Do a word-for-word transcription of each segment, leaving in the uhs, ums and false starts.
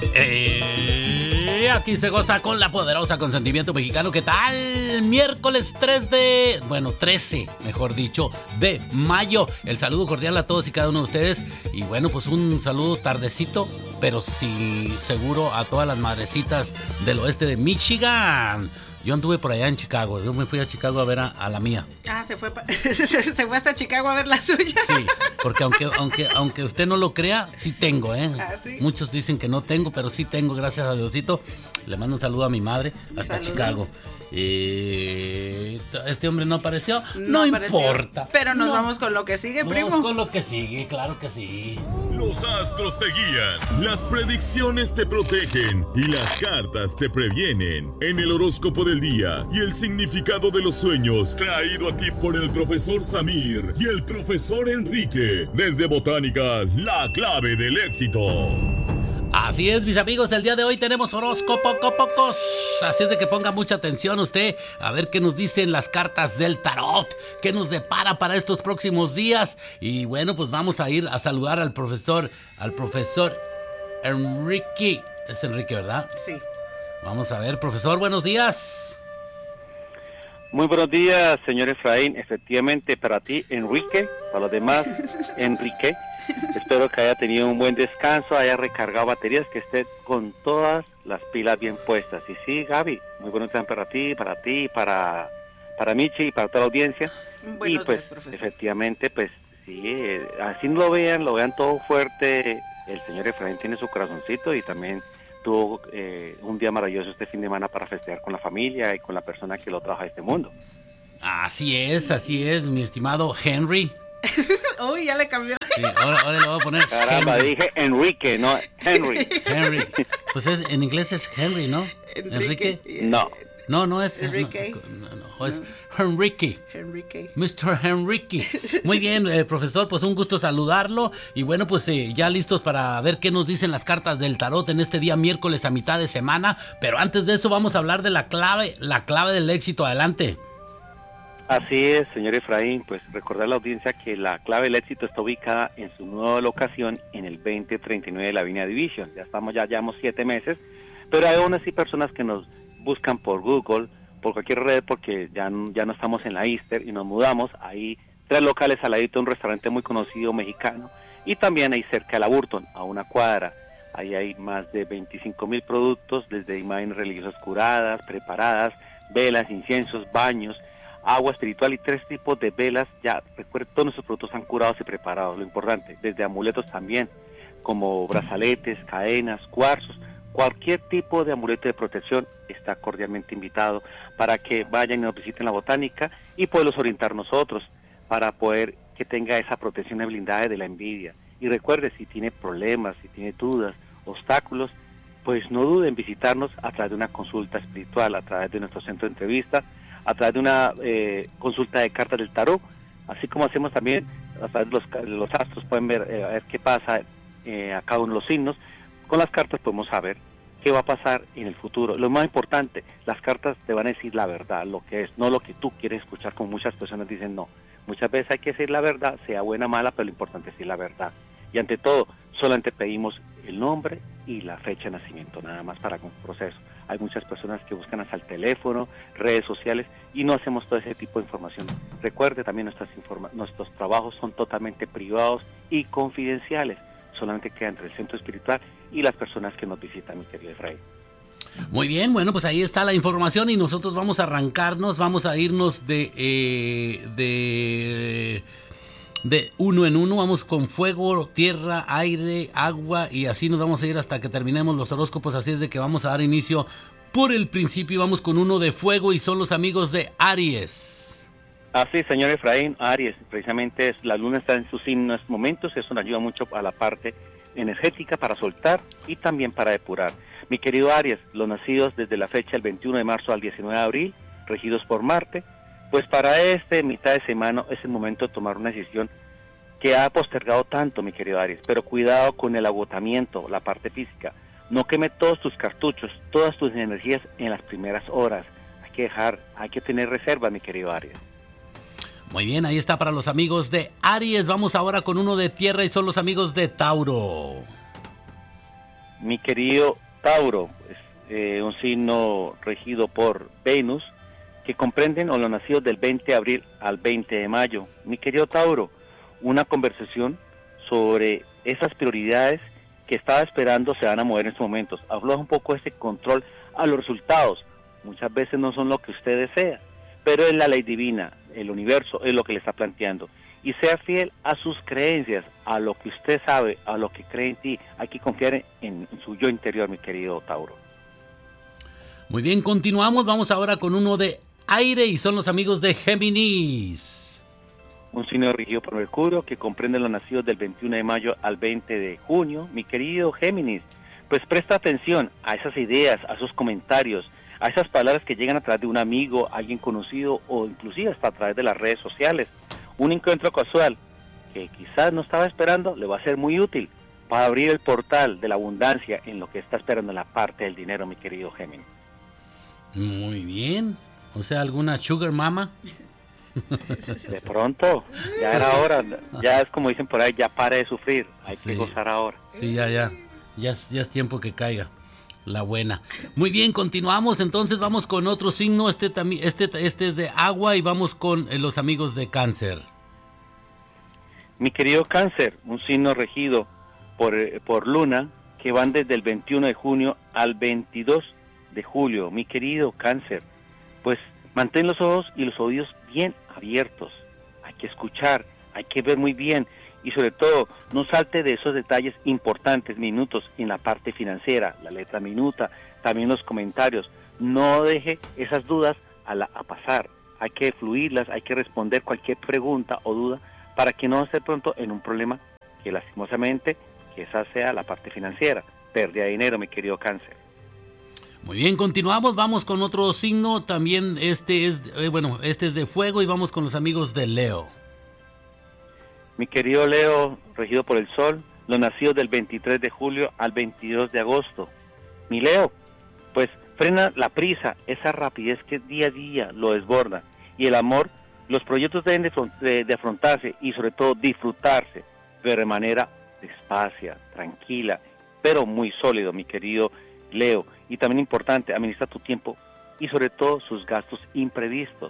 Eh, aquí se goza con la poderosa Consentimiento Mexicano. ¿Qué tal? Miércoles tres de... Bueno, trece, mejor dicho, de mayo. El saludo cordial a todos y cada uno de ustedes. Y bueno, pues un saludo tardecito, pero sí seguro a todas las madrecitas del oeste de Michigan. Yo anduve por allá en Chicago. Yo me fui a Chicago a ver a, a la mía. Ah, se fue, pa- se, se fue hasta Chicago a ver la suya. Sí, porque aunque, aunque, aunque usted no lo crea, sí tengo, ¿eh? ¿Ah, sí? Muchos dicen que no tengo, pero sí tengo, gracias a Diosito. Le mando un saludo a mi madre hasta Saludo. Chicago. Eh, ¿Este hombre no apareció? No No, apareció. importa. Pero nos No. vamos con lo que sigue, Vamos primo. con lo que sigue, claro que sí. Los astros te guían, las predicciones te protegen y las cartas te previenen. En el horóscopo del día y el significado de los sueños, traído a ti por el profesor Samir y el profesor Enrique. Desde Botánica, la clave del éxito. Así es, mis amigos, el día de hoy tenemos horóscopo pocos. Así es de que ponga mucha atención usted a ver qué nos dicen las cartas del tarot, qué nos depara para estos próximos días. Y bueno, pues vamos a ir a saludar al profesor, al profesor Enrique. Es Enrique, ¿verdad? Sí. Vamos a ver, profesor, buenos días. Muy buenos días, señor Efraín. Efectivamente, para ti, Enrique, para los demás, Enrique. Espero que haya tenido un buen descanso, haya recargado baterías, que esté con todas las pilas bien puestas. Y sí, Gaby, muy buenos días para ti, para ti, para, para Michi y para toda la audiencia. Buenos y pues, días, profesor. efectivamente, pues sí, eh, así lo vean, lo vean todo fuerte. El señor Efraín tiene su corazoncito y también tuvo eh, un día maravilloso este fin de semana para festejar con la familia y con la persona que lo trajo a este mundo. Así es, así es, mi estimado Henry. Uy, ya le cambió. Sí, ahora, ahora le voy a poner Caramba, Henry. dije Enrique, no Henry. Henry. Pues es, en inglés es Henry, ¿no? Enrique. No. No, no es... Enrique. No, no, no, es Enrique. Enrique. mister Enrique. Muy bien, eh, profesor, pues un gusto saludarlo. Y bueno, pues eh, ya listos para ver qué nos dicen las cartas del tarot en este día miércoles a mitad de semana. Pero antes de eso vamos a hablar de la clave, la clave del éxito. Adelante. Así es, señor Efraín, pues recordar a la audiencia que la clave del éxito está ubicada en su nueva locación en el veinte treinta y nueve de la Avenida Division. Ya estamos, ya llevamos siete meses, pero hay aún así personas que nos buscan por Google, por cualquier red, porque ya, ya no estamos en la Easter y nos mudamos. Hay tres locales al ladito, un restaurante muy conocido mexicano, y también hay cerca de la Burton, a una cuadra. Ahí hay más de veinticinco mil productos, desde imágenes religiosas curadas, preparadas, velas, inciensos, baños, agua espiritual y tres tipos de velas. Ya recuerden, todos nuestros productos están curados y preparados, lo importante, desde amuletos también, como brazaletes, cadenas, cuarzos, cualquier tipo de amuleto de protección está cordialmente invitado para que vayan y nos visiten la botánica y poderlos orientar nosotros para poder que tenga esa protección y blindaje de la envidia. Y recuerde, si tiene problemas, si tiene dudas, obstáculos, pues no duden en visitarnos a través de una consulta espiritual, a través de nuestro centro de entrevista, a través de una eh, consulta de cartas del tarot, así como hacemos también a través de los, los astros, pueden ver, eh, a ver qué pasa eh, a cada uno de los signos. Con las cartas podemos saber qué va a pasar en el futuro. Lo más importante, las cartas te van a decir la verdad, lo que es, no lo que tú quieres escuchar, como muchas personas dicen no. Muchas veces hay que decir la verdad, sea buena o mala, pero lo importante es decir la verdad. Y ante todo, solamente pedimos el nombre y la fecha de nacimiento, nada más para un proceso. Hay muchas personas que buscan hasta el teléfono, redes sociales, y no hacemos todo ese tipo de información. Recuerde también, nuestras informa- nuestros trabajos son totalmente privados y confidenciales. Solamente queda entre el centro espiritual y las personas que nos visitan, mi querido Efraín. Muy bien, bueno, pues ahí está la información y nosotros vamos a arrancarnos, vamos a irnos de... Eh, de de uno en uno, vamos con fuego, tierra, aire, agua y así nos vamos a ir hasta que terminemos los horóscopos. Así es de que vamos a dar inicio por el principio. Vamos con uno de fuego y son los amigos de Aries. Así, señor Efraín, Aries, precisamente es, la luna está en sus signos momentos, eso nos ayuda mucho a la parte energética para soltar y también para depurar. Mi querido Aries, los nacidos desde la fecha del veintiuno de marzo al diecinueve de abril, regidos por Marte, pues para este mitad de semana es el momento de tomar una decisión que ha postergado tanto, mi querido Aries, pero cuidado con el agotamiento, la parte física. No queme todos tus cartuchos, todas tus energías en las primeras horas. Hay que dejar, hay que tener reserva, mi querido Aries. Muy bien, ahí está para los amigos de Aries. Vamos ahora con uno de tierra y son los amigos de Tauro. Mi querido Tauro, es eh, un signo regido por Venus, que comprenden a los nacidos del veinte de abril al veinte de mayo. Mi querido Tauro, una conversación sobre esas prioridades que estaba esperando se van a mover en estos momentos. Afloja un poco ese control a los resultados. Muchas veces no son lo que usted desea, pero es la ley divina, el universo es lo que le está planteando. Y sea fiel a sus creencias, a lo que usted sabe, a lo que cree en ti. Hay que confiar en, en su yo interior, mi querido Tauro. Muy bien, continuamos. Vamos ahora con uno de aire y son los amigos de Géminis. Un signo regido por Mercurio que comprende los nacidos del veintiuno de mayo al veinte de junio. Mi querido Géminis, pues presta atención a esas ideas, a esos comentarios, a esas palabras que llegan a través de un amigo, alguien conocido o inclusive hasta a través de las redes sociales. Un encuentro casual que quizás no estaba esperando le va a ser muy útil para abrir el portal de la abundancia en lo que está esperando en la parte del dinero, mi querido Géminis. Muy bien. O sea, ¿alguna sugar mama? De pronto, ya era hora, ya es como dicen por ahí, ya pare de sufrir, hay Sí. que gozar ahora. Sí, ya, ya. Ya es, ya es tiempo que caiga la buena. Muy bien, continuamos. Entonces vamos con otro signo. Este también, este, este es de agua y vamos con eh, los amigos de Cáncer. Mi querido Cáncer, un signo regido por, eh, por Luna, que van desde el veintiuno de junio al veintidós de julio. Mi querido Cáncer, pues mantén los ojos y los oídos bien abiertos. Hay que escuchar, hay que ver muy bien y sobre todo no salte de esos detalles importantes, minutos en la parte financiera, la letra minuta, también los comentarios. No deje esas dudas a, la, a pasar. Hay que fluirlas, hay que responder cualquier pregunta o duda para que no esté pronto en un problema que lastimosamente que esa sea la parte financiera. Pérdida de dinero, mi querido Cáncer. Muy bien, continuamos, vamos con otro signo, también este es, eh, bueno, este es de fuego y vamos con los amigos de Leo. Mi querido Leo, regido por el sol, los nacidos del veintitrés de julio al veintidós de agosto. Mi Leo, pues frena la prisa, esa rapidez que día a día lo desborda. Y el amor, los proyectos deben de, de, de afrontarse y sobre todo disfrutarse, pero de manera despacia, tranquila, pero muy sólido, mi querido Leo. Y también importante, administra tu tiempo y sobre todo sus gastos imprevistos.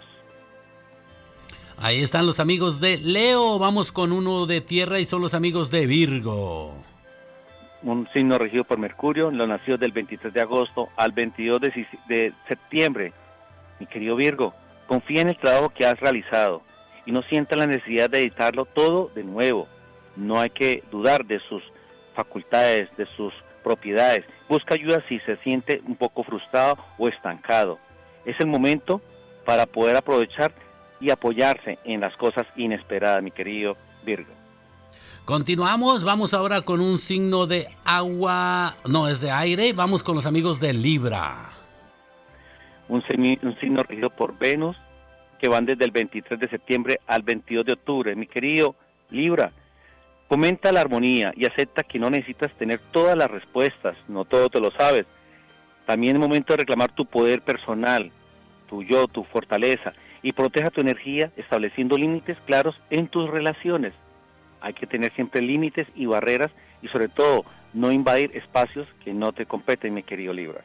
Ahí están los amigos de Leo. Vamos con uno de tierra y son los amigos de Virgo. Un signo regido por Mercurio, los nacidos del veintitrés de agosto al veintidós de septiembre. Mi querido Virgo, confía en el trabajo que has realizado y no sienta la necesidad de editarlo todo de nuevo. No hay que dudar de sus facultades, de sus propiedades. Busca ayuda si se siente un poco frustrado o estancado. Es el momento para poder aprovechar y apoyarse en las cosas inesperadas, mi querido Virgo. Continuamos, vamos ahora con un signo de agua, no, es de aire, vamos con los amigos de Libra. Un, semi, un signo regido por Venus, que van desde el veintitrés de septiembre al veintidós de octubre. Mi querido Libra, fomenta la armonía y acepta que no necesitas tener todas las respuestas, no todo te lo sabes. También es momento de reclamar tu poder personal, tu yo, tu fortaleza, y proteja tu energía estableciendo límites claros en tus relaciones. Hay que tener siempre límites y barreras y sobre todo no invadir espacios que no te competen, mi querido Libra.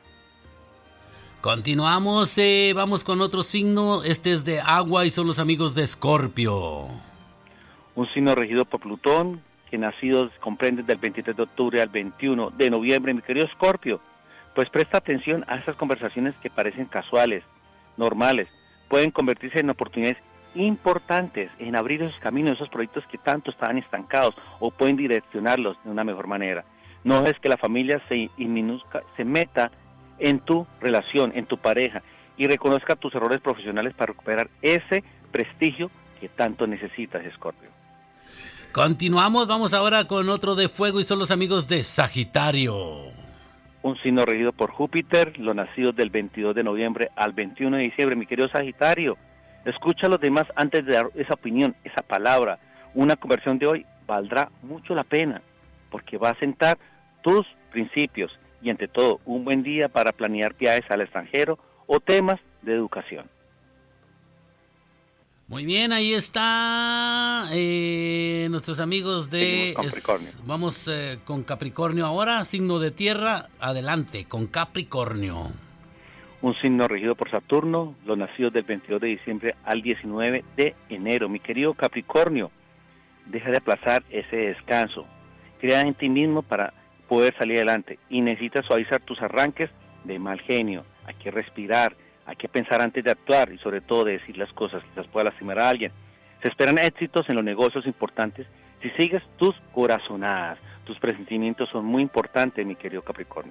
Continuamos, eh, vamos con otro signo, este es de agua y son los amigos de Escorpio. Un signo regido por Plutón, que nacidos comprenden del veintitrés de octubre al veintiuno de noviembre, mi querido Escorpio. Pues presta atención a esas conversaciones que parecen casuales, normales, pueden convertirse en oportunidades importantes en abrir esos caminos, esos proyectos que tanto estaban estancados o pueden direccionarlos de una mejor manera. No es que la familia se inminuzca, se meta en tu relación, en tu pareja y reconozca tus errores profesionales para recuperar ese prestigio que tanto necesitas, Escorpio. Continuamos, vamos ahora con otro de fuego y son los amigos de Sagitario. Un signo regido por Júpiter, los nacidos del veintidós de noviembre al veintiuno de diciembre. Mi querido Sagitario, escucha a los demás antes de dar esa opinión, esa palabra. Una conversión de hoy valdrá mucho la pena porque va a sentar tus principios y ante todo un buen día para planear viajes al extranjero o temas de educación. Muy bien, ahí está eh, nuestros amigos de... Capricornio. Es, vamos eh, con Capricornio ahora, signo de tierra, adelante, con Capricornio. Un signo regido por Saturno, los nacidos del veintidós de diciembre al diecinueve de enero. Mi querido Capricornio, deja de aplazar ese descanso. Crea en ti mismo para poder salir adelante y necesitas suavizar tus arranques de mal genio. Hay que respirar. Hay que pensar antes de actuar y sobre todo de decir las cosas, quizás pueda lastimar a alguien. Se esperan éxitos en los negocios importantes si sigues tus corazonadas. Tus presentimientos son muy importantes, mi querido Capricornio.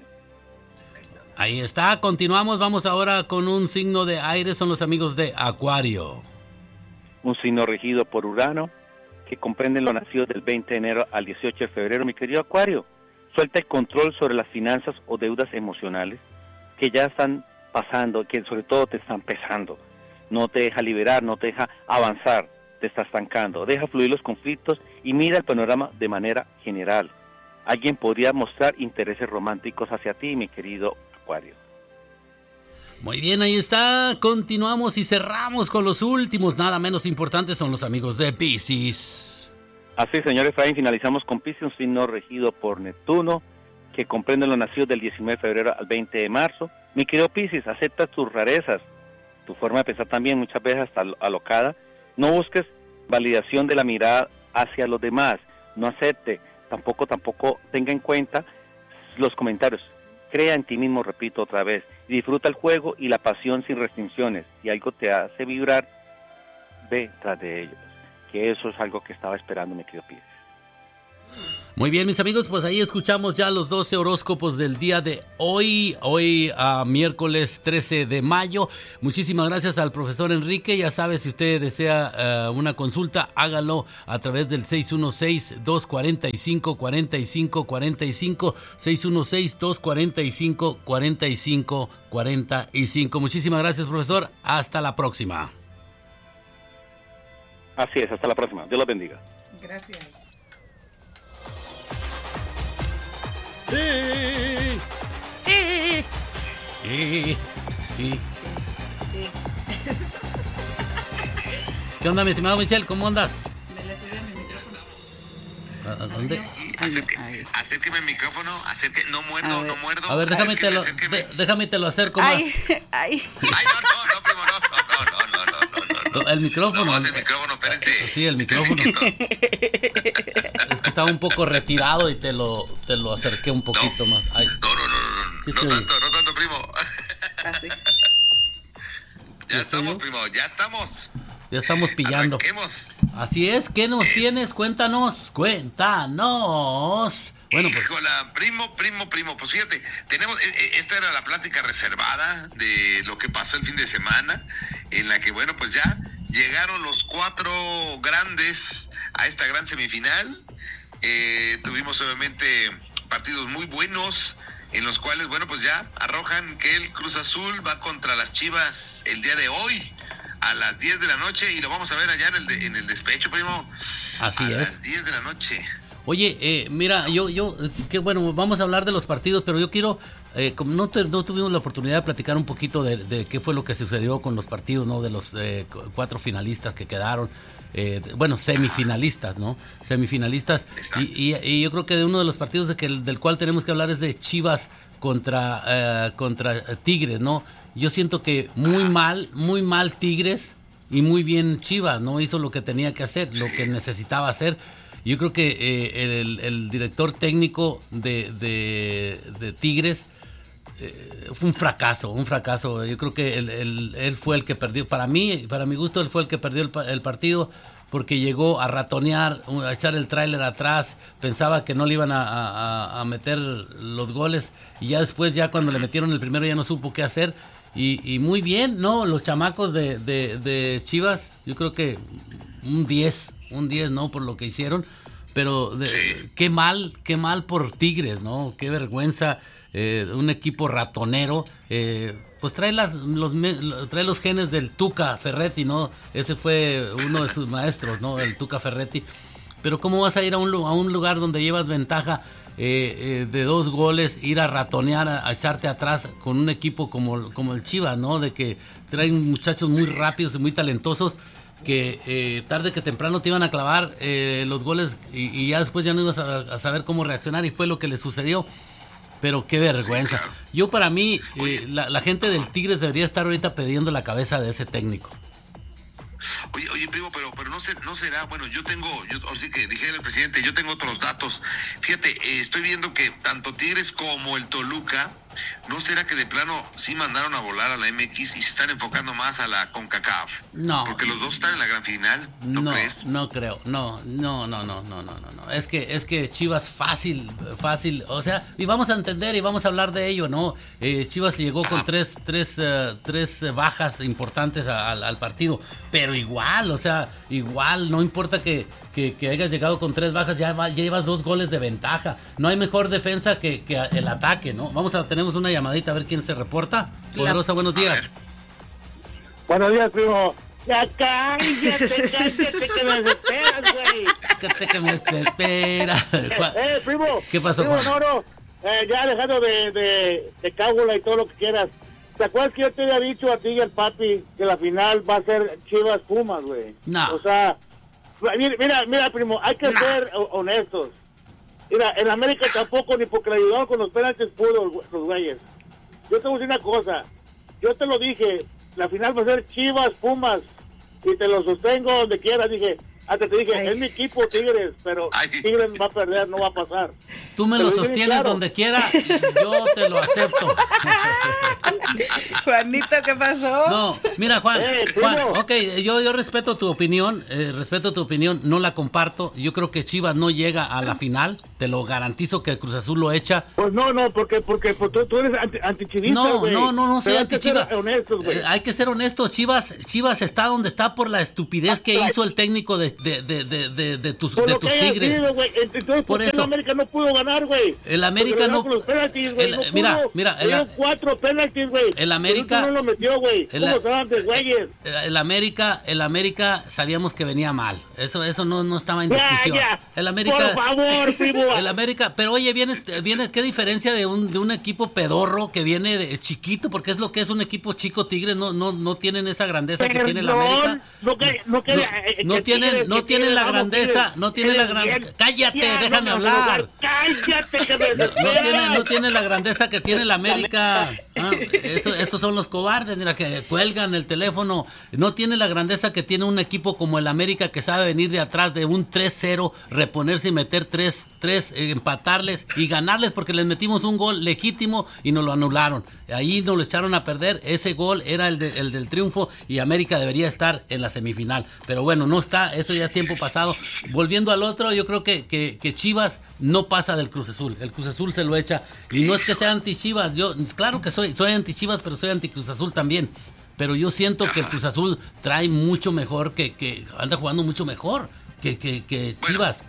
Ahí está, continuamos, vamos ahora con un signo de aire, son los amigos de Acuario. Un signo regido por Urano, que comprenden los nacidos del veinte de enero al dieciocho de febrero, mi querido Acuario. Suelta el control sobre las finanzas o deudas emocionales que ya están pasando, que sobre todo te están pesando. No te deja liberar, no te deja avanzar, te está estancando. Deja fluir los conflictos y mira el panorama de manera general. Alguien podría mostrar intereses románticos hacia ti, mi querido Acuario. Muy bien, ahí está. Continuamos y cerramos con los últimos, nada menos importantes, son los amigos de Piscis. Así, señor Efraín, finalizamos con Piscis, un signo regido por Neptuno, que comprende los nacidos del diecinueve de febrero al veinte de marzo. Mi querido Piscis, acepta tus rarezas, tu forma de pensar también muchas veces hasta alocada. No busques validación de la mirada hacia los demás, no acepte, tampoco, tampoco tenga en cuenta los comentarios. Crea en ti mismo, repito otra vez, y disfruta el juego y la pasión sin restricciones. Si algo te hace vibrar, ve tras de ellos, que eso es algo que estaba esperando, mi querido Piscis. Muy bien, mis amigos, pues ahí escuchamos ya los doce horóscopos del día de hoy, hoy a uh, miércoles trece de mayo. Muchísimas gracias al profesor Enrique. Ya sabe, si usted desea uh, una consulta, hágalo a través del seis uno seis, dos cuatro cinco, cuatro cinco cuatro cinco, seis uno seis, dos cuatro cinco, cuatro cinco cuatro cinco. Muchísimas gracias, profesor. Hasta la próxima. Así es, hasta la próxima. Dios los bendiga. Gracias. Eh, eh, eh, eh. ¿Qué onda, mi estimado Michel? ¿Cómo andas? Me le subí a mi micrófono. ¿A, a dónde? Acerque, acérqueme el micrófono, acerque, no muerdo, no muerdo. A ver, déjame te lo, de, déjame te lo acerco más. Ay, ay. Ay, no, no, no, primo, no, no, no, no, no, no, no. El micrófono. No, el micrófono, espérense. Sí, el micrófono. Es que estaba un poco retirado y te lo, te lo acerqué un poquito no, más. Ay. No, no, no, no, Sí, no sí. tanto, no tanto, primo. Así. Ya estamos, yo? primo, ya estamos. Ya estamos pillando. Arranquemos. Así es, ¿qué nos tienes? Cuéntanos, cuéntanos. Bueno, pues. Hola, primo, primo, primo. Pues fíjate, tenemos, esta era la plática reservada de lo que pasó el fin de semana, en la que, bueno, pues ya llegaron los cuatro grandes a esta gran semifinal. Eh, tuvimos obviamente partidos muy buenos, en los cuales, bueno, pues ya arrojan que el Cruz Azul va contra las Chivas el día de hoy a las diez de la noche y lo vamos a ver allá en el, de, en el despecho, primo. Así a es. A las diez de la noche. Oye, eh, mira, yo, yo, que bueno, vamos a hablar de los partidos, pero yo quiero, eh, como no, te, no tuvimos la oportunidad de platicar un poquito de, de qué fue lo que sucedió con los partidos, ¿no? De los eh, cuatro finalistas que quedaron, eh, bueno, semifinalistas, ¿no? Semifinalistas, y, y, y yo creo que de uno de los partidos de que, del cual tenemos que hablar es de Chivas contra, eh, contra Tigres, ¿no? Yo siento que muy mal, muy mal Tigres y muy bien Chivas, ¿no? Hizo lo que tenía que hacer, lo que necesitaba hacer. Yo creo que eh, el, el director técnico de, de, de Tigres eh, fue un fracaso, un fracaso. Yo creo que él, él, él fue el que perdió. Para mí, para mi gusto, él fue el que perdió el, el partido porque llegó a ratonear, a echar el tráiler atrás. Pensaba que no le iban a, a, a meter los goles y ya después, ya cuando le metieron el primero, ya no supo qué hacer. Y, y muy bien, ¿no? Los chamacos de, de, de Chivas, yo creo que un diez. Un diez, ¿no? Por lo que hicieron, pero de, qué mal, qué mal por Tigres, ¿no? Qué vergüenza, eh, un equipo ratonero, eh, pues trae, las, los, trae los genes del Tuca Ferretti, ¿no? Ese fue uno de sus maestros, ¿no? El Tuca Ferretti. Pero ¿cómo vas a ir a un, a un lugar donde llevas ventaja eh, eh, de dos goles, ir a ratonear, a, a echarte atrás con un equipo como, como el Chivas, ¿no? De que traen muchachos muy rápidos y muy talentosos. que eh, tarde que temprano te iban a clavar eh, los goles y, y ya después ya no ibas a, a saber cómo reaccionar y fue lo que le sucedió. Pero qué vergüenza. Sí, claro. Yo para mí, eh, la, la gente del Tigres debería estar ahorita pidiendo la cabeza de ese técnico. Oye, oye, primo, pero pero no sé, no será, bueno, yo tengo, yo así que dije el presidente, yo tengo otros datos. Fíjate, eh, estoy viendo que tanto Tigres como el Toluca, ¿no será que de plano sí mandaron a volar a la M X y se están enfocando más a la CONCACAF? No. Porque los dos están en la gran final, ¿no, No, crees? no creo, no, no, no, no, no, no, no, no. Es que, es que Chivas fácil, fácil, o sea, y vamos a entender y vamos a hablar de ello, ¿no? Eh, Chivas llegó con tres, tres, uh, tres uh, bajas importantes a, a, al partido, pero igual, o sea, igual, no importa que, que, que hayas llegado con tres bajas, ya, va, ya llevas dos goles de ventaja. No hay mejor defensa que, que el ataque, ¿no? Vamos a, tenemos una llamadita a ver quién se reporta. Poderosa, buenos días. Buenos días, primo. Ya cállate, cállate, que me desesperas, güey. Cállate que me desespera. Eh, primo. ¿Qué pasó, primo, Juan? no, no. Eh, ya dejando de, de, de cábula y todo lo que quieras. ¿Te acuerdas que yo te había dicho a ti y al papi que la final va a ser Chivas Pumas, güey? No. O sea, mira, mira, mira, primo, hay que No. ser honestos. Mira, en América tampoco, ni porque le ayudaron con los penaltis pudo los güeyes. Yo te voy a decir una cosa. Yo te lo dije, la final va a ser Chivas Pumas. Y te lo sostengo donde quieras. Dije, hasta te dije, Ay. es mi equipo Tigres, pero Ay. Tigres va a perder, no va a pasar. Tú me Pero lo bien sostienes claro. donde quiera, yo te lo acepto. Juanito, ¿qué pasó? No, mira, Juan, Eh, Juan, primo. ok, yo, yo respeto tu opinión, eh, respeto tu opinión, no la comparto. Yo creo que Chivas no llega a la final, te lo garantizo que el Cruz Azul lo echa. Pues no, no, porque, porque pues, tú, tú eres anti, antichivista, No, güey. no, no, no soy Pero hay que ser anti-Chivas. honestos, güey. Eh, hay que ser honestos, Chivas, Chivas está donde está por la estupidez que hizo el técnico de, de, de, de, de, de tus, Por de lo que tus haya Tigres. sido, güey. Entonces, Por ¿por qué eso. el América no pudo ganar, güey? El América Porque le no- ganó con los penaltis, güey, el- no mira, pudo. mira, Le el- dieron cuatro penaltis, güey. el América- Pero no lo metió, güey. El- ¿Cómo estaban de güeyes? Eh, El América, el América sabíamos que venía mal. Eso, eso no, no estaba en Ya, discusión. ya. El América. Por favor, primo. El América, pero oye, vienes, vienes, qué diferencia de un, de un equipo pedorro que viene de chiquito, porque es lo que es un equipo chico. Tigres no, no, no tienen esa grandeza que tiene el Perdón, América. no que- no que- No, eh, no que tienen, Tigres, no que tienen Tigres, la vamos, grandeza, Tigres, no tienen la Tigres, grandeza. bien. Cállate, Ya, déjame no me hablar. hagas Cállate, que me No, no desesperas. tiene, no tiene la grandeza que tiene el América. Ah, eso, esos son los cobardes, mira, que cuelgan el teléfono. No tiene la grandeza que tiene un equipo como el América, que sabe venir de atrás de un tres cero, reponerse y meter tres, tres eh, empatarles y ganarles, porque les metimos un gol legítimo y nos lo anularon. Ahí nos lo echaron a perder. Ese gol era el, de- el del triunfo y América debería estar en la semifinal. Pero bueno, no está, eso ya es tiempo pasado. Volviendo al otro, yo creo que, que, que Chivas no pasa del Cruz Azul. El Cruz Azul se lo echa. Y no es que sea anti Chivas, yo claro que soy, soy anti Chivas, pero soy anti Cruz Azul también. Pero yo siento que el Cruz Azul trae mucho mejor, que, que anda jugando mucho mejor que, que, que Chivas.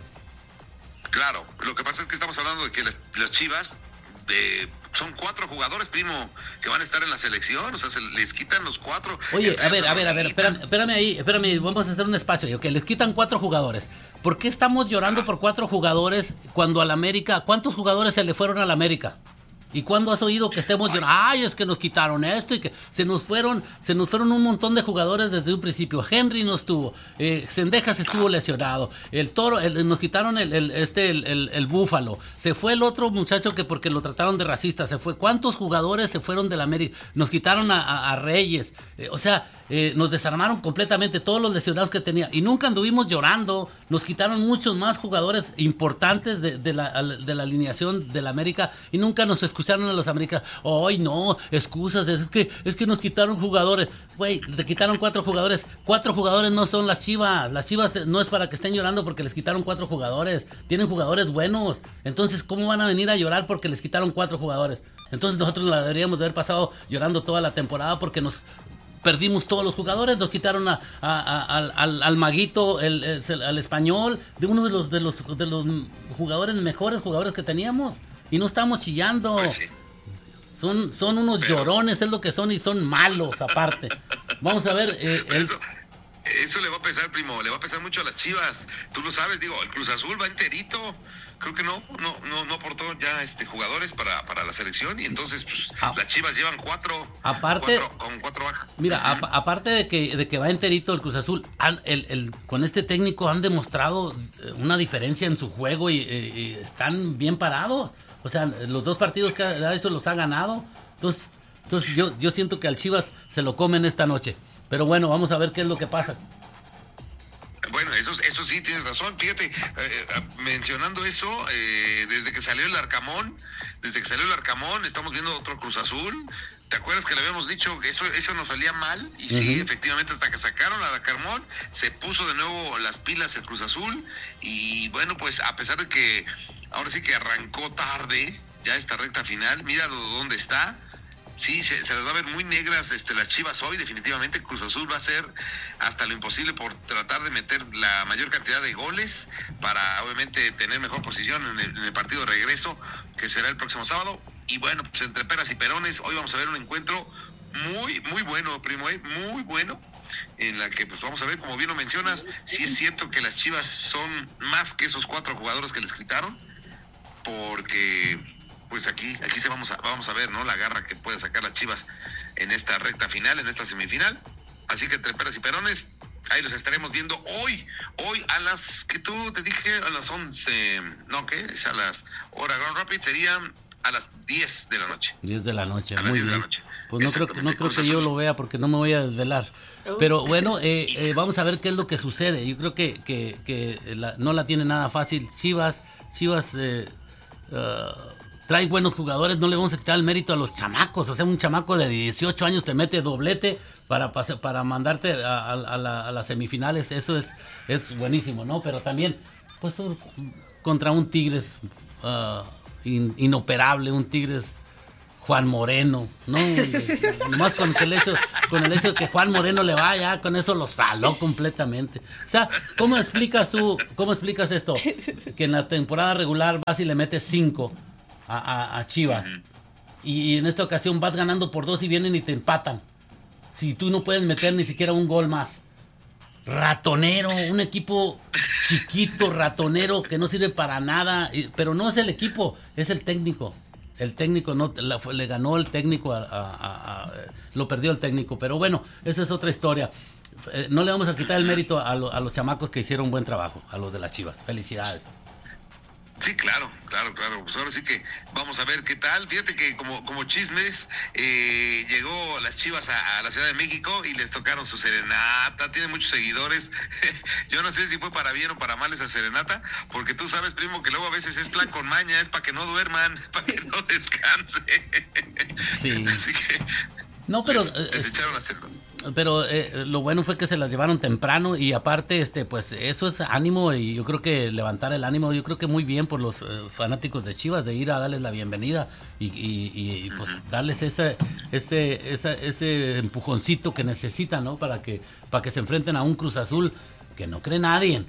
Claro, lo que pasa es que estamos hablando de que las, las Chivas de, son cuatro jugadores, primo, que van a estar en la selección, o sea, se les quitan los cuatro. Oye, Entre a ver, ellos a ver, a ver, Lolita. espérame, espérame ahí, espérame, vamos a hacer un espacio, que les quitan cuatro jugadores. ¿Por qué estamos llorando por cuatro jugadores cuando al América, cuántos jugadores se le fueron al América? ¿Y cuándo has oído que estemos llorando? Ay, es que nos quitaron esto y que se nos fueron, se nos fueron un montón de jugadores desde un principio. Henry no estuvo, eh, Cendejas estuvo lesionado, el Toro, el- nos quitaron el, el- este, el, el- el Búfalo, se fue el otro muchacho que porque lo trataron de racista, se fue. ¿Cuántos jugadores se fueron del América? Nos quitaron a, a- a Reyes, eh, o sea, eh, nos desarmaron completamente todos los lesionados que tenía y nunca anduvimos llorando. Nos quitaron muchos más jugadores importantes de, de la, de la alineación del América y nunca nos escucharon a los América. Ay, no, excusas, es que es que nos quitaron jugadores. Güey, te quitaron cuatro jugadores. Cuatro jugadores no son las Chivas. Las Chivas te- no es para que estén llorando porque les quitaron cuatro jugadores. Tienen jugadores buenos. Entonces, ¿cómo van a venir a llorar porque les quitaron cuatro jugadores? Entonces nosotros la deberíamos de haber pasado llorando toda la temporada porque nos perdimos todos los jugadores, nos quitaron a, a- a- al, al- al maguito, el, el- al español, de uno de los de los de los jugadores mejores jugadores que teníamos y no estamos chillando. Pues sí. Son son unos Pero- llorones, es lo que son y son malos aparte. Vamos a ver eh, el- Eso, eso le va a pesar, primo, le va a pesar mucho a las Chivas. Tú lo sabes, digo, el Cruz Azul va enterito. creo que no, no, no, no aportó ya este jugadores para, para la selección y entonces pues, Ah. las Chivas llevan cuatro, Aparte- cuatro- con cuatro bajas. Mira, a- aparte de que, de que va enterito el Cruz Azul, han- el, el- con este técnico han demostrado eh, una diferencia en su juego y, eh, y están bien parados. O sea, los dos partidos que ha hecho los ha ganado. Entonces, entonces yo, yo siento que al Chivas se lo comen esta noche. Pero bueno, vamos a ver qué es lo que pasa. Bueno, eso, eso sí, tienes razón. Fíjate, eh, mencionando eso, eh, desde que salió el Arcamón, desde que salió el Arcamón, estamos viendo otro Cruz Azul. ¿Te acuerdas que le habíamos dicho que eso, eso nos salía mal? Y sí, Ujú. efectivamente, hasta que sacaron al Arcamón, se puso de nuevo las pilas el Cruz Azul. Y bueno, pues a pesar de que ahora sí que arrancó tarde, ya esta recta final, míralo dónde está. Sí, se, se las va a ver muy negras este, las Chivas hoy. Definitivamente Cruz Azul va a hacer hasta lo imposible por tratar de meter la mayor cantidad de goles para obviamente tener mejor posición en el, en el partido de regreso, que será el próximo sábado. Y bueno, pues entre peras y perones, hoy vamos a ver un encuentro muy, muy bueno, primo, ¿eh? Muy bueno, en la que pues vamos a ver, como bien lo mencionas, si es cierto que las Chivas son más que esos cuatro jugadores que les quitaron, porque pues aquí aquí se vamos a vamos a ver, ¿no? La garra que puede sacar las Chivas en esta recta final, en esta semifinal. Así que entre peras y perones, ahí los estaremos viendo hoy, hoy a las que tú te dije a las once, no, ¿qué? Es a las hora Grand Rapids, serían a las diez de la noche. diez de la noche, A las muy diez de la bien. noche. Pues no creo que no Exactamente, creo que Cruz yo Azul. lo vea porque no me voy a desvelar. Pero bueno, eh, eh, vamos a ver qué es lo que sucede. Yo creo que, que, que la- no la tiene nada fácil. Chivas, Chivas eh, uh, trae buenos jugadores, no le vamos a quitar el mérito a los chamacos. O sea, un chamaco de dieciocho años te mete doblete para pas- para mandarte a, a- a la- a las semifinales. Eso es, es buenísimo, ¿no? Pero también, pues contra un Tigres uh, in- inoperable, un Tigres Juan Moreno, ¿no? Nomás con que el hecho, con el hecho de que Juan Moreno le vaya, con eso lo saló completamente. O sea, ¿cómo explicas tú, cómo explicas esto? Que en la temporada regular vas y le metes cinco a, a- a Chivas. Y, y en esta ocasión vas ganando por dos y vienen y te empatan. Si tú no puedes meter ni siquiera un gol más. Ratonero, un equipo chiquito, ratonero, que no sirve para nada. y- Pero no es el equipo, es el técnico. El técnico no la- fue- le ganó el técnico, a, a- a- a- lo perdió el técnico. Pero bueno, esa es otra historia. Eh, no le vamos a quitar el mérito a, lo- a los chamacos que hicieron buen trabajo, a los de las Chivas. Felicidades. Sí, claro, claro, claro. Pues ahora sí que vamos a ver qué tal. Fíjate que como, como chismes, eh, llegó las Chivas a, a la Ciudad de México y les tocaron su serenata. Tiene muchos seguidores. Yo no sé si fue para bien o para mal esa serenata, porque tú sabes, primo, que luego a veces es plan con maña, es para que no duerman, para que no descansen. Sí. Así que No, pero... les, eh, les es- echaron a hacerlo. Pero eh, lo bueno fue que se las llevaron temprano y aparte, este, pues eso es ánimo y yo creo que levantar el ánimo, yo creo que muy bien por los eh, fanáticos de Chivas de ir a darles la bienvenida y, y, y, y, pues darles ese, ese, esa- ese empujoncito que necesitan, ¿no? Para que, para que se enfrenten a un Cruz Azul que no cree nadie.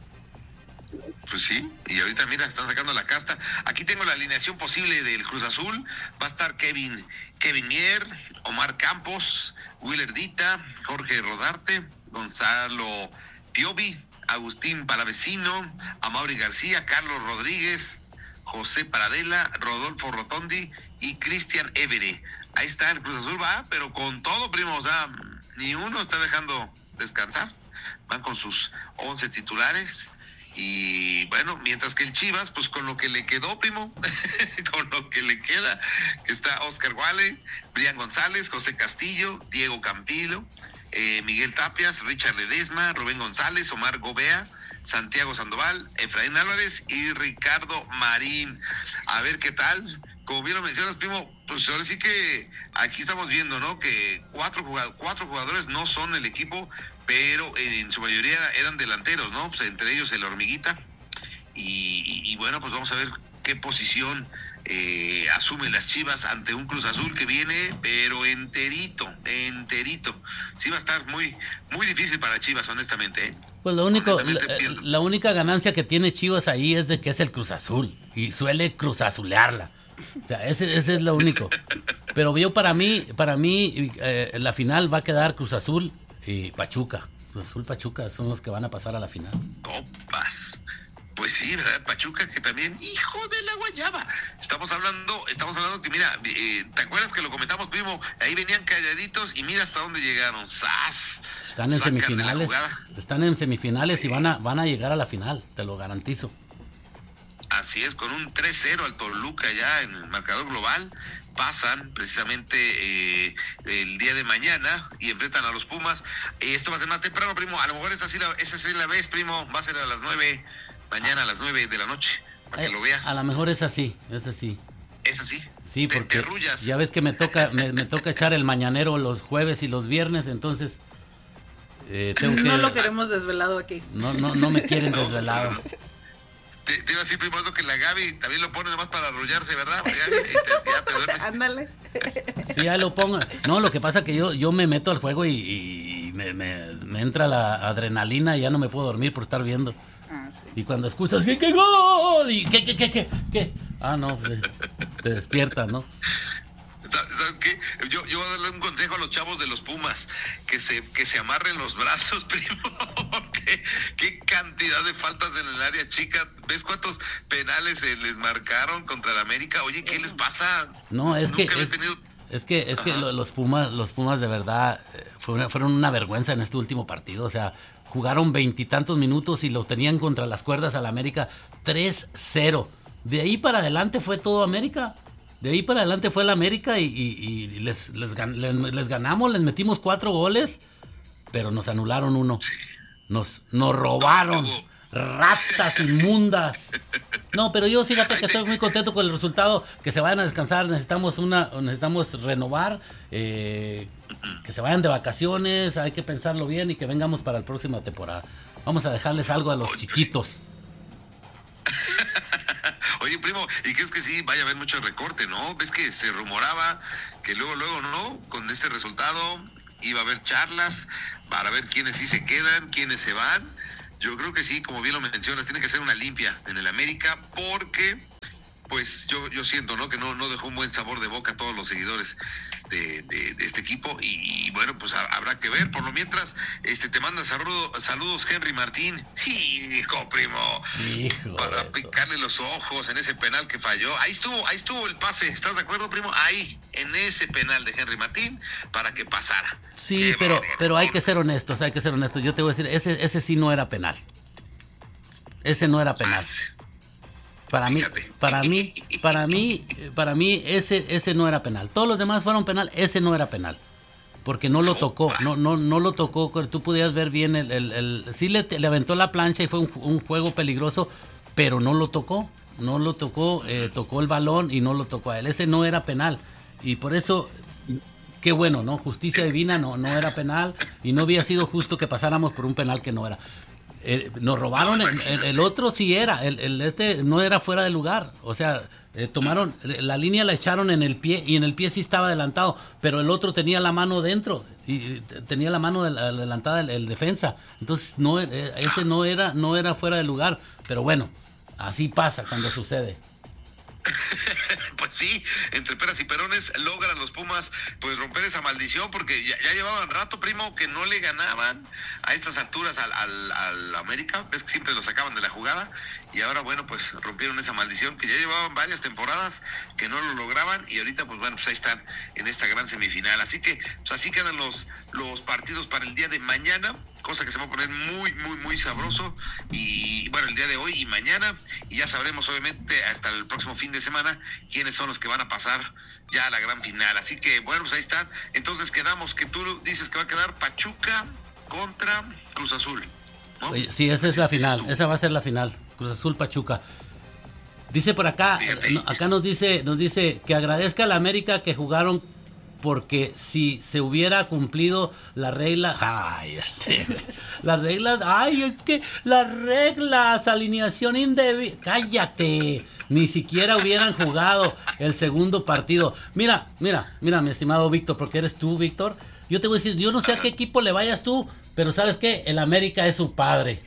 Pues sí, y ahorita mira, están sacando la casta. Aquí tengo la alineación posible del Cruz Azul. Va a estar Kevin, Kevin Mier, Omar Campos, Willer Dita, Jorge Rodarte, Gonzalo Piovi, Agustín Palavecino, Amaury García, Carlos Rodríguez, José Paradela, Rodolfo Rotondi y Cristian Évere. Ahí está el Cruz Azul, va, pero con todo, primo, o sea, ni uno está dejando descansar. Van con sus once titulares. Y bueno, mientras que el Chivas, pues con lo que le quedó, primo, con lo que le queda, que está Oscar Wale, Brian González, José Castillo, Diego Campillo, eh, Miguel Tapias, Richard Ledesma, Rubén González, Omar Gobea, Santiago Sandoval, Efraín Álvarez y Ricardo Marín. A ver qué tal. Como bien lo mencionas, primo, pues ahora sí que aquí estamos viendo, ¿no? Que cuatro jugadores, cuatro jugadores no son el equipo, pero en su mayoría eran delanteros, ¿no? Pues entre ellos el Hormiguita. Y, y, y bueno, pues vamos a ver qué posición eh, asumen las Chivas ante un Cruz Azul que viene, pero enterito, enterito. Sí va a estar muy, muy difícil para Chivas, honestamente, ¿eh? Pues lo único, la, Honestamente entiendo. la única ganancia que tiene Chivas ahí es de que es el Cruz Azul y suele cruzazulearla. O sea, ese, ese es lo único. Pero yo para mí, para mí eh, la final va a quedar Cruz Azul y Pachuca. Cruz Azul Pachuca son los que van a pasar a la final. Copas. Pues Pues sí, ¿verdad? Pachuca que también, hijo de la guayaba. Estamos hablando, estamos hablando que mira, eh, ¿te acuerdas que lo comentamos, primo? Ahí venían calladitos y mira hasta dónde llegaron. ¡Sas! Están en Sacan semifinales. Están en semifinales sí. y van a, van a llegar a la final, te lo garantizo. Así es, con un tres cero al Toluca ya en el marcador global. Pasan precisamente eh, el día de mañana y enfrentan a los Pumas. Eh, esto va a ser más temprano, primo. A lo mejor esta sí la, esa sí la vez, primo. Va a ser a las nueve, mañana a las nueve de la noche, para eh, que lo veas. A lo mejor es así, es así. ¿Es así? Sí, te, porque te ya ves que me toca me, me toca echar el mañanero los jueves y los viernes, entonces eh, tengo que... No lo queremos desvelado aquí. No, no, no me quieren desvelado. Te, te iba a decir, primo, que la Gaby también lo pone nomás para arrullarse, ¿verdad? Ya, ya, ya te duermes. Ándale. Sí, ya lo pongo. No, lo que pasa es que yo, yo me meto al juego y, y me, me, me entra la adrenalina y ya no me puedo dormir por estar viendo. Ah, sí. Y cuando escuchas, ¿qué, qué gol? ¿Y qué, qué, qué, qué? ¿Qué? Ah, no, pues, te despiertas, ¿no? ¿Sabes qué? Yo, yo voy a darle un consejo a los chavos de los Pumas, que se, que se amarren los brazos, primo, porque qué cantidad de faltas en el área chica. ¿Ves cuántos penales se les marcaron contra el América? Oye, ¿qué les pasa? No, es Nunca que es, tenido... es que es Ajá. que los Pumas, los Pumas de verdad fue una, fueron una vergüenza en este último partido, o sea, jugaron veintitantos minutos y lo tenían contra las cuerdas al América tres cero. De ahí para adelante fue todo América. De ahí para adelante fue el América y, y, y les, les, les, les ganamos, les metimos cuatro goles, pero nos anularon uno. Nos, nos robaron. Ratas inmundas. No, pero yo fíjate que estoy muy contento con el resultado. Que se vayan a descansar, necesitamos una, necesitamos renovar, eh, que se vayan de vacaciones, hay que pensarlo bien y que vengamos para la próxima temporada. Vamos a dejarles algo a los chiquitos. Oye, primo, ¿y crees que sí vaya a haber mucho recorte, no? ¿Ves que se rumoraba que luego, luego, no? Con este resultado iba a haber charlas para ver quiénes sí se quedan, quiénes se van. Yo creo que sí, como bien lo mencionas, tiene que ser una limpia en el América porque, pues, yo yo siento, ¿no? Que no, no dejó un buen sabor de boca a todos los seguidores de, de, de este equipo y, y bueno, pues a, habrá que ver. Por lo mientras, este te manda saludo, saludos Henry Martín. Hijo, primo. Hijo. Para picarle los ojos en ese penal que falló. Ahí estuvo, ahí estuvo el pase. ¿Estás de acuerdo, primo? Ahí, en ese penal de Henry Martín, para que pasara. Sí, Qué pero, barbaridad. pero hay que ser honestos, hay que ser honestos. Yo te voy a decir, ese, ese sí no era penal. Ese no era penal. Para mí, para mí, para mí, para mí, ese, ese no era penal. Todos los demás fueron penal, ese no era penal. Porque no lo tocó, no, no, no lo tocó. Tú podías ver bien el, el, el sí le, le aventó la plancha y fue un, un juego peligroso, pero no lo tocó, no lo tocó, eh, tocó el balón y no lo tocó a él. Ese no era penal. Y por eso, qué bueno, ¿no? Justicia divina, no, no era penal y no había sido justo que pasáramos por un penal que no era. Eh, nos robaron, el, el, el otro sí era, el, el este no era fuera de lugar, o sea, eh, tomaron, la línea la echaron en el pie y en el pie sí estaba adelantado, pero el otro tenía la mano dentro y, y tenía la mano adelantada el, el defensa, entonces no, eh, ese no era, no era fuera de lugar, pero bueno, así pasa cuando sucede. Pues sí, entre peras y perones logran los Pumas pues romper esa maldición porque ya, ya llevaban rato, primo, que no le ganaban a estas alturas al, al, al América. Ves que siempre lo sacaban de la jugada y ahora bueno pues rompieron esa maldición que ya llevaban varias temporadas que no lo lograban y ahorita pues bueno pues ahí están en esta gran semifinal. Así que pues así quedan los, los partidos para el día de mañana, cosa que se va a poner muy, muy, muy sabroso y bueno, el día de hoy y mañana y ya sabremos obviamente hasta el próximo fin de semana quiénes son los que van a pasar ya a la gran final. Así que bueno, pues ahí están. Entonces quedamos que tú dices que va a quedar Pachuca contra Cruz Azul, ¿no? Oye, sí, esa es la final, esa va a ser la final, Cruz Azul Pachuca. Dice por acá, Fíjate. acá nos dice, nos dice que agradezca a la América que jugaron porque si se hubiera cumplido la regla, ay, este, las reglas, ay, es que las reglas, alineación indebida, cállate, ni siquiera hubieran jugado el segundo partido. Mira, mira, mira, mi estimado Víctor, porque eres tú, Víctor, yo te voy a decir, yo no sé a qué equipo le vayas tú, pero ¿sabes qué? El América es su padre.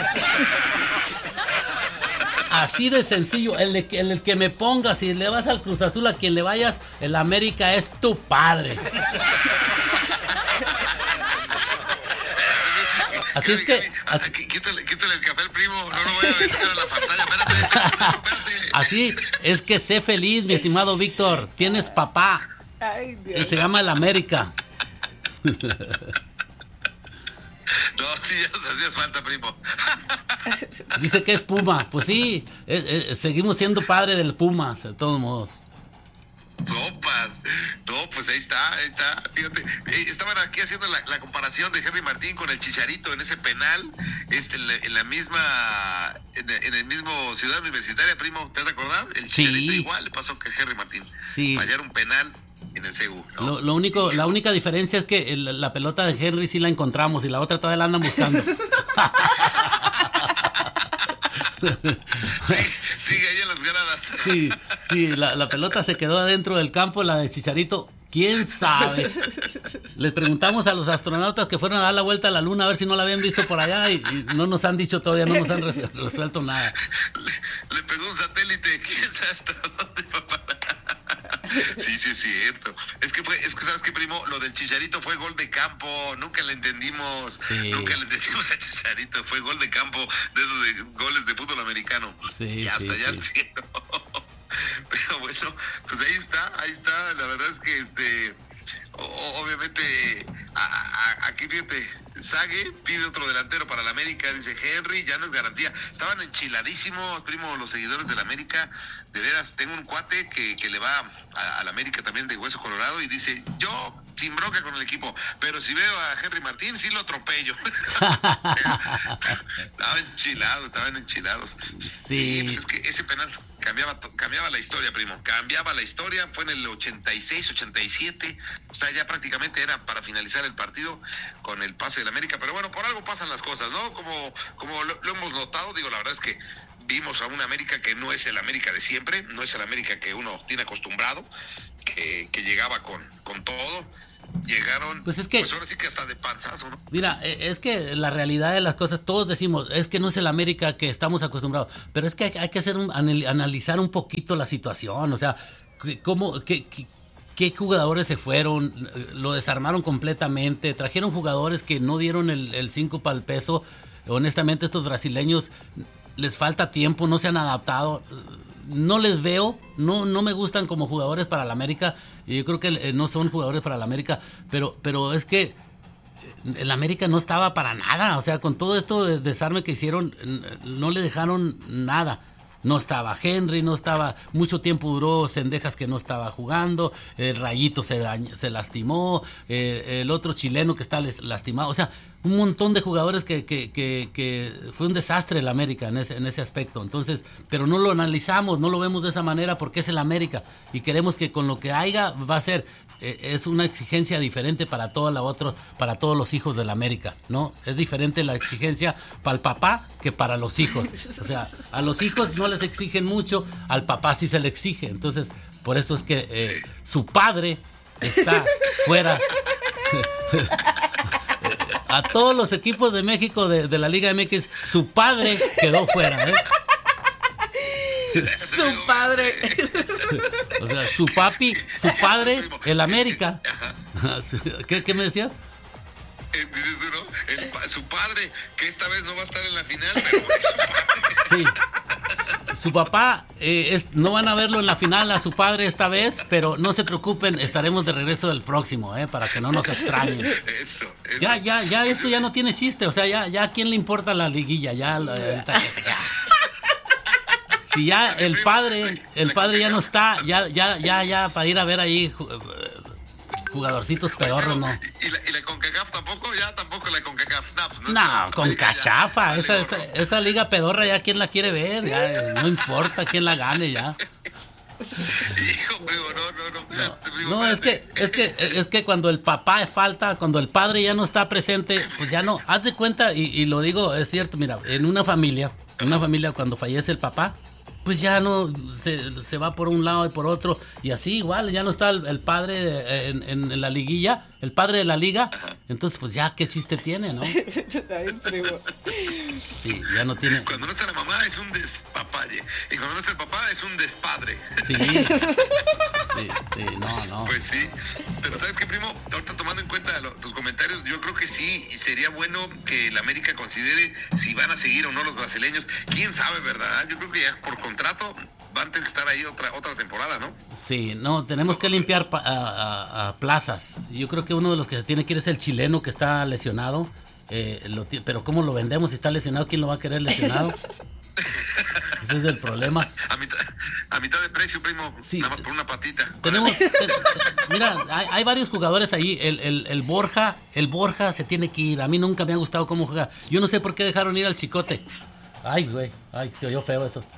Así de sencillo, el, de, el, el que me pongas, si le vas al Cruz Azul, a quien le vayas, el América es tu padre. Así es que... Así, quítale, quítale el café al primo, no lo voy a meter a la pantalla, espérate, espérate. Así es que sé feliz, mi estimado Víctor. Tienes papá. Ay, Dios. Y se llama el América. No, sí, ya nos hacías falta, primo. Dice que es Puma. Pues sí, es, es, seguimos siendo padre del Pumas, de todos modos. Sopas. No, pues ahí está, ahí está. Fíjate, eh, estaban aquí haciendo la, la comparación de Henry Martín con el Chicharito en ese penal, este, en, la, en la misma, en, en el mismo Ciudad Universitaria, primo, ¿te has acordado? El Chicharito Sí. igual le pasó que a Henry Martín. Sí. Fallar un penal en el C U, ¿no? Lo, lo único, la única diferencia es que el, la pelota de Henry sí la encontramos y la otra todavía la andan buscando. Sí, sigue ahí en las gradas. Sí, sí, la, la pelota se quedó adentro del campo, la de Chicharito, quién sabe. Les preguntamos a los astronautas que fueron a dar la vuelta a la luna a ver si no la habían visto por allá y, y no nos han dicho todavía, no nos han res- resuelto nada. Le, le pegó un satélite, ¿quién sabe hasta dónde va a parar? Sí, sí, es cierto. Es que fue, es que sabes qué, primo, lo del Chicharito fue gol de campo, nunca le entendimos, Sí. nunca le entendimos a Chicharito, fue gol de campo de esos de goles de fútbol americano. Sí, y hasta sí, ya sí. lo siento. Pero bueno, pues ahí está, ahí está, la verdad es que este o- obviamente a, a, aquí fíjate, Sague pide otro delantero para la América, dice Henry, ya no es garantía. Estaban enchiladísimos, primo, los seguidores de la América. De veras, tengo un cuate que, que le va a, a la América también de Hueso Colorado y dice, yo sin bronca con el equipo, pero si veo a Henry Martín, sí lo atropello. Estaban enchilados, estaban enchilados. Sí. Pues es que ese penal cambiaba cambiaba la historia, primo, cambiaba la historia, fue en el ochenta y seis, ochenta y siete, o sea, ya prácticamente era para finalizar el partido con el pase del América, pero bueno, por algo pasan las cosas, ¿no? Como, como lo, lo hemos notado, digo, la verdad es que vimos a una América que no es el América de siempre, no es el América que uno tiene acostumbrado, que, que llegaba con, con todo. Llegaron, Pues es que- pues ahora sí que hasta de panzazo, ¿no? Mira, eh, es que la realidad de las cosas, todos decimos, es que no es el América que estamos acostumbrados, pero es que hay, hay que hacer un, anal- analizar un poquito la situación, o sea, que- cómo, qué, qué, qué jugadores se fueron, lo desarmaron completamente, trajeron jugadores que no dieron el, el cinco para el peso, honestamente estos brasileños les falta tiempo, no se han adaptado. No les veo, no, no me gustan como jugadores para la América, y yo creo que eh, no son jugadores para la América, pero, pero es que el América no estaba para nada, o sea, con todo esto de desarme que hicieron, no le dejaron nada. No estaba Henry, no estaba, mucho tiempo duró Cendejas que no estaba jugando, el Rayito se, dañ- se lastimó, eh, el otro chileno que está les- lastimado, o sea, un montón de jugadores que, que, que, que fue un desastre el América en ese, en ese aspecto, entonces, pero no lo analizamos, no lo vemos de esa manera porque es el América y queremos que con lo que haya va a ser, eh, es una exigencia diferente para toda la otra, para todos los hijos del América, ¿no? Es diferente la exigencia para el papá que para los hijos, o sea, a los hijos no les exigen mucho, al papá sí se le exige, entonces, por eso es que eh, su padre está fuera. A todos los equipos de México de, de la Liga M X, su padre quedó fuera, ¿eh? Su padre. O sea, su papi, su padre, el América. ¿Qué, qué me decías? Eh, dices tú, ¿no? El pa- su padre, que esta vez no va a estar en la final, pero bueno, su padre. Sí. Su papá, eh, es, no van a verlo en la final a su padre esta vez, pero no se preocupen, estaremos de regreso el próximo, ¿eh? Para que no nos extrañen. Eso, eso. Ya, ya, ya, esto ya no tiene chiste, o sea, ya, ya, ¿a quién le importa la liguilla? Ya, la- ahorita ya. Si ya el padre, el padre ya no está, ya, ya, ya, ya, para ir a ver ahí ju- jugadorcitos pedorros, no. ¿Y la, y la CONCACAF tampoco? Ya tampoco la CONCACAF. No, pues no, No, es- con ya- cachafa, ya- esa, ya- esa, esa liga pedorra ya quién la quiere ver, ya, no importa quién la gane ya. Hijo, primo, no, no, no. espérate, primo, No, es que, espérate. es que, es que cuando el papá falta, cuando el padre ya no está presente, pues ya no, haz de cuenta, y, y lo digo, es cierto, mira, en una familia, en una familia cuando fallece el papá, pues ya no, se, se va por un lado y por otro, y así igual, ya no está el, el padre en, en- en la liguilla, el padre de la liga, entonces pues ya qué chiste tiene, ¿no? Está bien, primo. Sí, ya no tiene. Cuando no está la mamá es un despapalle. Y cuando no está el papá es un despadre. Sí, sí, sí, no, no. Pues sí. Pero ¿sabes qué, primo? Ahorita tomando en cuenta lo, tus comentarios, yo creo que sí, y sería bueno que el América considere si van a seguir o no los brasileños. ¿Quién sabe, verdad? Yo creo que ya por contrato van a tener que estar ahí otra otra temporada, ¿no? Sí, no, tenemos que limpiar pa- a, a- a plazas. Yo creo que uno de los que se tiene que ir es el chileno que está lesionado. Eh, lo ti- pero ¿cómo lo vendemos si está lesionado? ¿Quién lo va a querer lesionado? Ese es el problema. A mitad, a mitad de precio, primo, Sí. nada más por una patita. Tenemos, te- te- mira, hay, hay varios jugadores ahí. El, el, el Borja, el Borja se tiene que ir. A mí nunca me ha gustado cómo juega. Yo no sé por qué dejaron ir al Chicote. Ay, güey, ay, se oyó feo eso.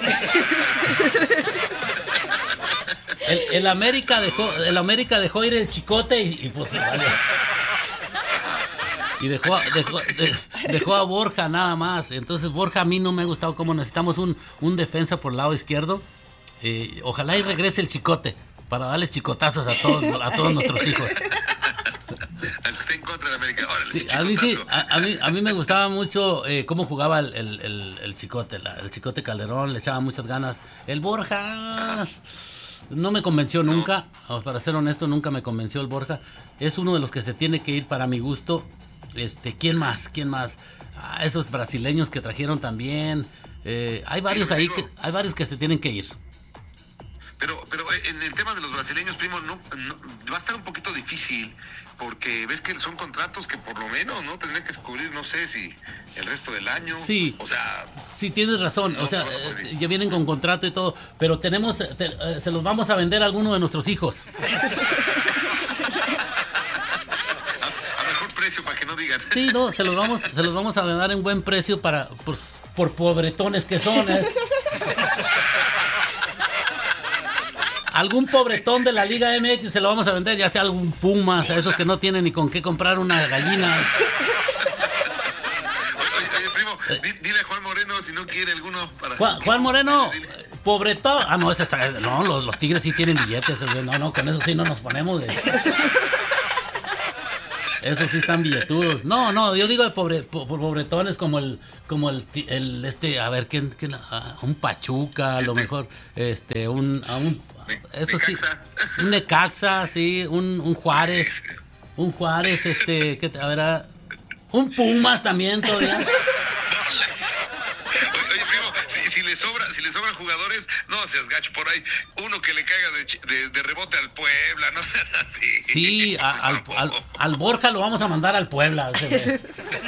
El, el América dejó, el América dejó ir el Chicote y, y pues vale. Y dejó, a- dejó, de- dejó a Borja nada más. Entonces Borja a mí no me ha gustado como necesitamos un, un defensa por el lado izquierdo. Eh, ojalá y regrese el Chicote para darle chicotazos a todos, a todos nuestros hijos. Al que esté en contra de América. Órale, Sí, a mí sí, chicotazo. a, a mí, a mí me gustaba mucho eh, cómo jugaba el, el, el, el Chicote, la- el Chicote Calderón, le echaba muchas ganas. El Borja no me convenció nunca, o para ser honesto, nunca me convenció el Borja. Es uno de los que se tiene que ir para mi gusto. Este, ¿quién más? ¿Quién más? Ah, esos brasileños que trajeron también. Eh, hay varios ahí que, hay varios que se tienen que ir. Pero, pero eh, en el tema de los brasileños, primo, no, no- va a estar un poquito difícil, porque ves que son contratos que por lo menos, ¿no? Tendrían que cubrir, no sé si el resto del año. Sí. O sea, Sí, tienes razón. No, O sea, no, no, no, eh, ya vienen con contrato y todo. Pero tenemos, eh, te- eh, se los vamos a vender a alguno de nuestros hijos. a, a mejor precio para que no digan. Sí, no, se los vamos, se los vamos a dar en buen precio para, pues, por pobretones que son, ¿eh? Algún pobretón de la Liga M X se lo vamos a vender, ya sea algún Pumas, a esos que no tienen ni con qué comprar una gallina. Oye, oye, primo, di- dile a Juan Moreno si no quiere alguno para... Juan, Juan Moreno, pobretón. Ah, no, ese está, no, los, los Tigres sí tienen billetes, güey. No, no, con eso sí no nos ponemos de... Esos sí están billetudos. No, no, yo digo de pobre, po- po- pobretones como el, como el, ti- el este, a ver, ¿quién, quién? Ah, un Pachuca, a lo mejor, este, un, a un, eso sí, Necaxa. un Necaxa, sí, un, un Juárez, un Juárez, este, que, a ver, ah, un Pumas también todavía. Oye, oye, primo, si, si le sobra, si le sobran jugadores, no seas gacho por ahí. Uno que le caiga de, chi- de, de rebote al Puebla, no seas así. Sí, a- al, al, al Borja lo vamos a mandar al Puebla. ese güey.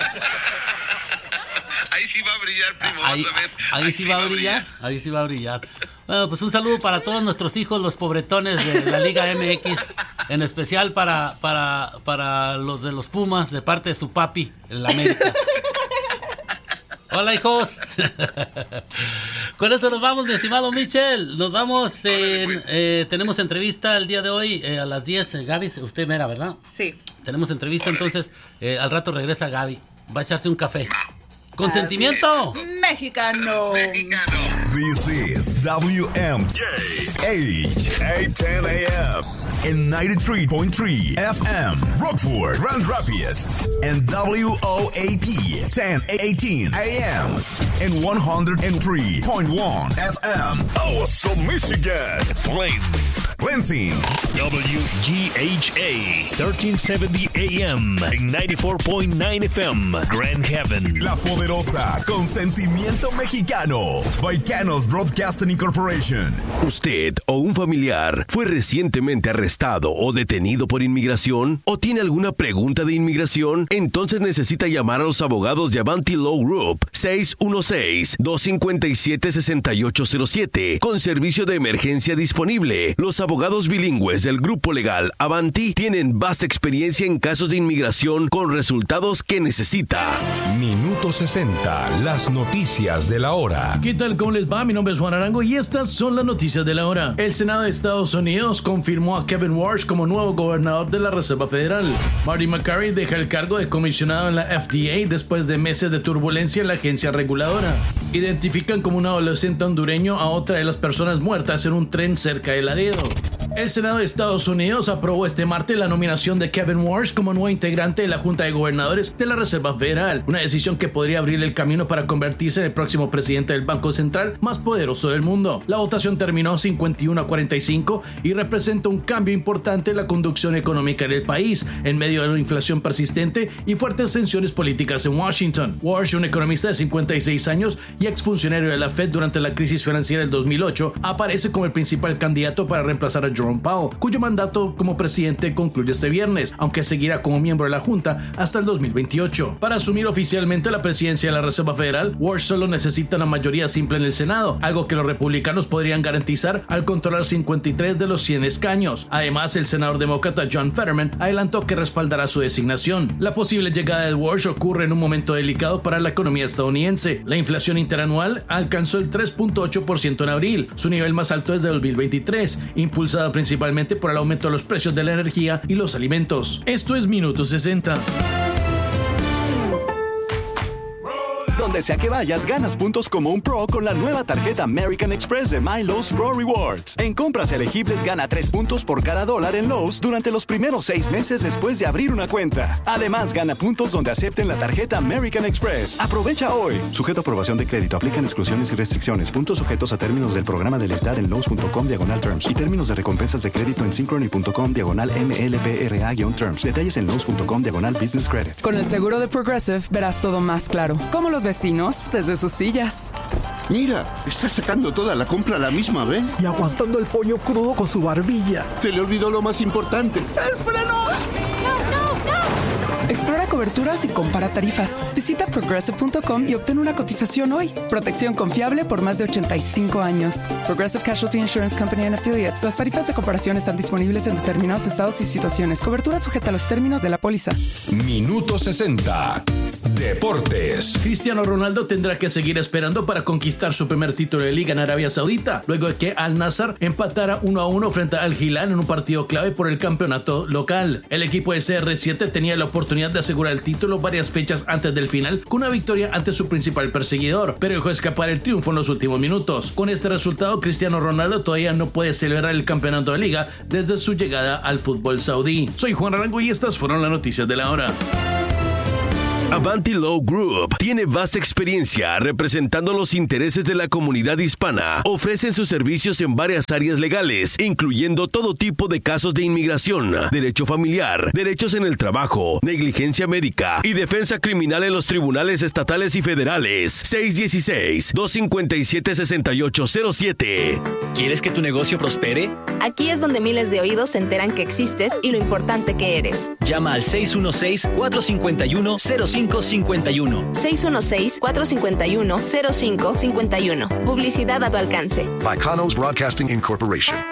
Ahí sí va a brillar, primo, Ahí, vas a ver. ahí sí va a brillar, ahí sí va a brillar. Bueno, pues un saludo para todos nuestros hijos, los pobretones de la Liga M X, en especial para, para, para los de los Pumas, de parte de su papi, el América. Hola, hijos. Con eso nos vamos, mi estimado Michel. Nos vamos, en, eh, tenemos entrevista el día de hoy eh, a las diez. eh, Gaby, usted mera, ¿verdad? Sí. Tenemos entrevista, entonces eh, al rato regresa Gaby. Va a echarse un café. ¡Consentimiento! Mexicano. Mexicano. This is W M K H eight ten A M and ninety-three point three F M Rockford, Grand Rapids, and W O A P ten eighteen A M and one oh three point one F M Awesome Michigan, Flame, Lansing, W G H A thirteen seventy A M and ninety-four point nine F M Grand Haven. La Poderosa, con sentimiento mexicano, Baicanos Broadcasting Incorporation. ¿Usted o un familiar fue recientemente arrestado o detenido por inmigración? ¿O tiene alguna pregunta de inmigración? Entonces necesita llamar a los abogados de Avanti Law Group seis uno seis, dos cinco siete, seis ocho cero siete con servicio de emergencia disponible. Los abogados bilingües del grupo legal Avanti tienen vasta experiencia en casos de inmigración con resultados que necesita. Minuto sesenta, las noticias de la hora. ¿Qué tal? ¿Cómo les va? Mi nombre es Juan Arango y estas son las noticias de la hora. El Senado de Estados Unidos confirmó a Kevin Warsh como nuevo gobernador de la Reserva Federal. Marty McCurry deja el cargo de comisionado en la F D A después de meses de turbulencia en la agencia reguladora. Identifican como un adolescente hondureño a otra de las personas muertas en un tren cerca de Laredo. El Senado de Estados Unidos aprobó este martes la nominación de Kevin Warsh como nuevo integrante de la Junta de Gobernadores de la Reserva Federal, una decisión que podría abrir el camino para convertirse en el próximo presidente del Banco Central más poderoso del mundo. La votación terminó cincuenta y uno a cuarenta y cinco y representa un cambio importante en la conducción económica del país, en medio de una inflación persistente y fuertes tensiones políticas en Washington. Warsh, un economista de cincuenta y seis años y exfuncionario de la Fed durante la crisis financiera del dos mil ocho, aparece como el principal candidato para reemplazar a Jerome Powell, cuyo mandato como presidente concluye este viernes, aunque seguirá como miembro de la Junta hasta el dos mil veintiocho. Para asumir oficialmente la presidencia de la Reserva Federal, Warsh solo necesita una mayoría simple en el Senado, algo que los republicanos podrían garantizar al controlar cincuenta y tres de los cien escaños. Además, el senador demócrata John Fetterman adelantó que respaldará su designación. La posible llegada de Warsh ocurre en un momento delicado para la economía estadounidense. La inflación interanual alcanzó el tres punto ocho por ciento en abril, su nivel más alto desde dos mil veintitrés, impulsada principalmente por el aumento de los precios de la energía y los alimentos. Esto es Minuto sesenta. Donde sea que vayas, ganas puntos como un pro con la nueva tarjeta American Express de My Lowe's Pro Rewards. En compras elegibles, gana tres puntos por cada dólar en Lowe's durante los primeros seis meses después de abrir una cuenta. Además, gana puntos donde acepten la tarjeta American Express. Aprovecha hoy. Sujeto a aprobación de crédito. Aplican exclusiones y restricciones. Puntos sujetos a términos del programa de lealtad en Lowe's punto com diagonal terms y términos de recompensas de crédito en synchrony punto com diagonal M L B R A-terms. Detalles en Lowe's punto com diagonal business credit. Con el seguro de Progressive verás todo más claro. Como los vecinos desde sus sillas. Mira, está sacando toda la compra a la misma vez. Y aguantando el pollo crudo con su barbilla. Se le olvidó lo más importante. ¡El freno! ¡No, no, no! Explora coberturas y compara tarifas. Visita progressive punto com y obtén una cotización hoy. Protección confiable por más de ochenta y cinco años. Progressive Casualty Insurance Company and Affiliates. Las tarifas de comparación están disponibles en determinados estados y situaciones. Cobertura sujeta a los términos de la póliza. Minuto sesenta. Deportes. Cristiano Ronaldo tendrá que seguir esperando para conquistar su primer título de liga en Arabia Saudita, luego de que Al Nassr empatara uno a uno frente a Al Hilal en un partido clave por el campeonato local. El equipo de C R siete tenía la oportunidad de asegurar el título varias fechas antes del final con una victoria ante su principal perseguidor, pero dejó escapar el triunfo en los últimos minutos. Con este resultado, Cristiano Ronaldo todavía no puede celebrar el campeonato de liga desde su llegada al fútbol saudí. Soy Juan Arango y estas fueron las noticias de la hora. Avanti Law Group tiene vasta experiencia representando los intereses de la comunidad hispana. Ofrecen sus servicios en varias áreas legales, incluyendo todo tipo de casos de inmigración, derecho familiar, derechos en el trabajo, negligencia médica y defensa criminal en los tribunales estatales y federales. seis uno seis, dos cinco siete, seis ocho cero siete. ¿Quieres que tu negocio prospere? Aquí es donde miles de oídos se enteran que existes y lo importante que eres. Llama al seis uno seis, cuatro cinco uno, cero cinco cinco uno. seis uno seis, cuatro cinco uno, cero cinco cinco uno. Publicidad a tu alcance. By Kanos Broadcasting Incorporation.